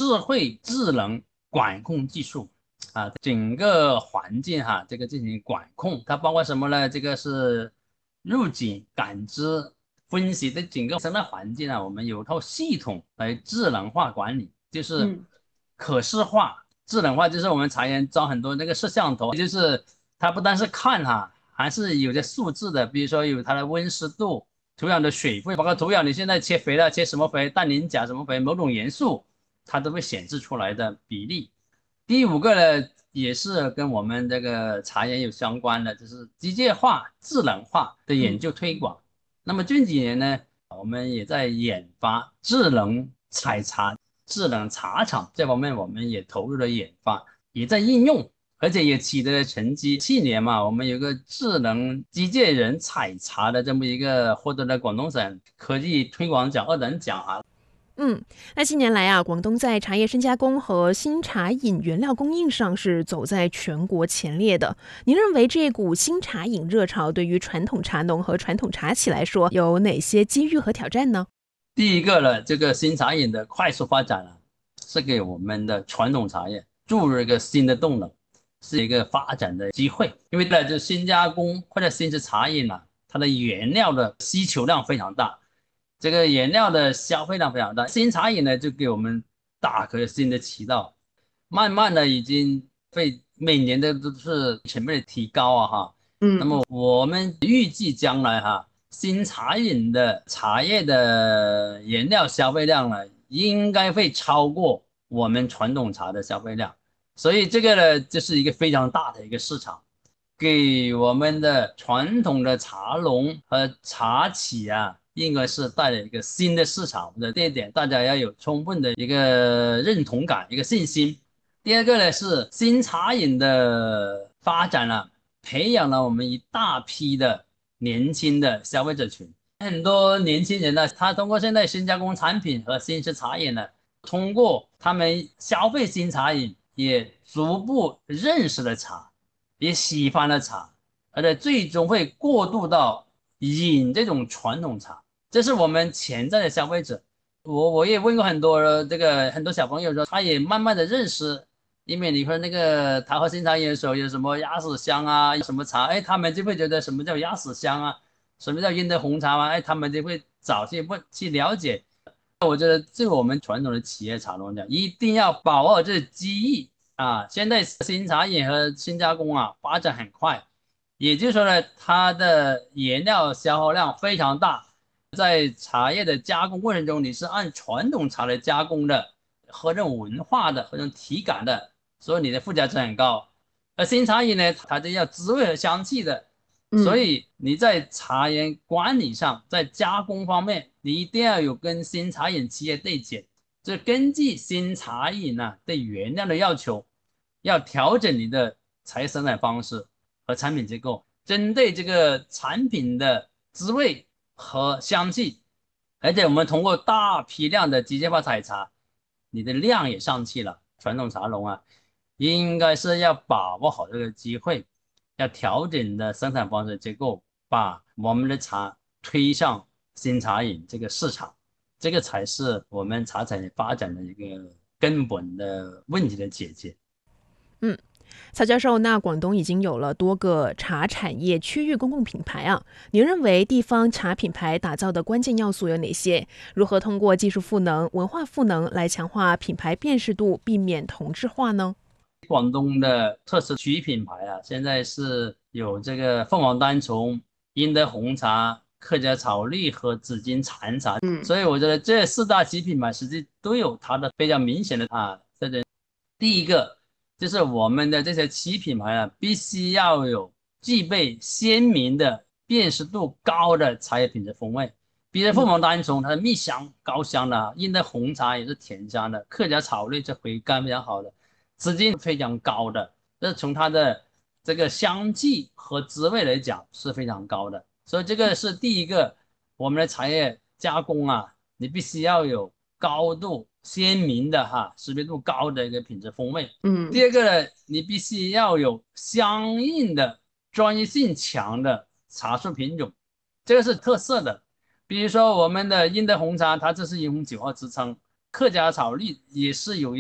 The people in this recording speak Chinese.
智慧智能管控技术整个环境这个进行管控，它包括什么呢？这个是入境感知分析的整个生态环境我们有套系统来智能化管理，就是可视化。智能化就是我们茶园装很多那个摄像头，就是它不单是看还是有些数字的，比如说有它的温湿度、土壤的水分，包括土壤你现在切肥了，切什么肥，氮磷钾什么肥，某种元素它都会显示出来的比例。第五个呢，也是跟我们这个茶园有相关的，就是机械化、智能化的研究推广。那么近几年呢，我们也在研发智能采茶、智能茶厂这方面，我们也投入了研发，也在应用，而且也取得了成绩。去年嘛，我们有个智能机械人采茶的这么一个获得了广东省科技推广奖2等奖那近年来广东在茶叶深加工和新茶饮原料供应上是走在全国前列的。您认为这股新茶饮热潮对于传统茶农和传统茶企来说有哪些机遇和挑战呢？ 第一个呢，这个新茶饮的快速发展是给我们的传统茶叶注入一个新的动能，是一个发展的机会。因为呢，就新加工或者新式茶饮它的原料的需求量非常大，这个原料的消费量非常大。新茶饮呢，就给我们打开了新的渠道，慢慢的已经会每年的都是全面的提高那么我们预计将来新茶饮的茶叶的原料消费量应该会超过我们传统茶的消费量，所以这个呢，就是一个非常大的一个市场，给我们的传统的茶农和茶企应该是带来一个新的市场的这一点，大家要有充分的一个认同感，一个信心。第二个呢是新茶饮的发展培养了我们一大批的年轻的消费者群。很多年轻人他通过现在新加工产品和新式茶饮通过他们消费新茶饮，也逐步认识了茶，也喜欢了茶，而且最终会过渡到饮这种传统茶，这是我们潜在的消费者。我也问过很多很多小朋友说，他也慢慢的认识，因为你说那个他喝新茶饮的时候有什么鸭屎香什么茶，他们就会觉得什么叫鸭屎香什么叫英德红茶他们就会找去问去了解。我觉得对我们传统的企业茶农讲，一定要把握这机遇现在新茶饮和新加工发展很快，也就是说呢，它的原料消耗量非常大，在茶叶的加工过程中，你是按传统茶来加工的，喝这种文化的，喝这种体感的，所以你的附加值很高。而新茶饮呢，它就要滋味和香气的，所以你在茶园管理上，在加工方面，你一定要有跟新茶饮企业对接，就根据新茶饮对原料的要求，要调整你的茶叶生产方式和产品结构，针对这个产品的滋味和香气。而且我们通过大批量的机械化采茶，你的量也上去了。传统茶农应该是要把握好这个机会，要调整的生产方式结构，把我们的茶推向新茶饮这个市场，这个才是我们茶产业发展的一个根本的问题的解决。 嗯，曹教授，那广东已经有了多个茶产业区域公共品牌您认为地方茶品牌打造的关键要素有哪些？如何通过技术赋能、文化赋能来强化品牌辨识度，避免同质化呢？ 广东的特色区域品牌现在是有这个凤凰单丛、英德红茶、客家草绿和紫金禅茶，所以我觉得这4大区域品牌实际都有它的非常明显的特征。第一个就是我们的这些区域品牌必须要有具备鲜明的辨识度高的茶叶品质风味。比如凤凰单丛，它的蜜香高香的，英德红茶也是甜香的，客家草绿这回甘非常好的，紫金非常高的，这从它的这个香气和滋味来讲是非常高的。所以这个是第一个，我们的茶叶加工你必须要有高度鲜明的识别度高的一个品质风味。第二个呢，你必须要有相应的专业性强的茶树品种，这个是特色的。比如说我们的英德红茶，它这是以红9号之称，客家草绿也是有